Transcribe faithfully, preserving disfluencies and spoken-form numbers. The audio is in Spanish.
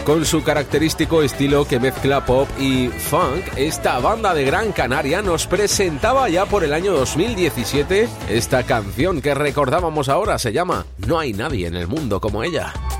Con su característico estilo que mezcla pop y funk, esta banda de Gran Canaria nos presentaba ya por el año dos mil diecisiete esta canción que recordábamos ahora. Se llama No hay nadie en el mundo como ella.